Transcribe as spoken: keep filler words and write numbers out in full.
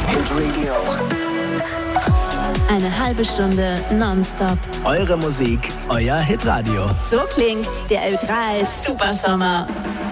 Hit-Radio. Eine halbe Stunde nonstop. Eure Musik, euer Hitradio. So klingt der Ö drei Supersommer.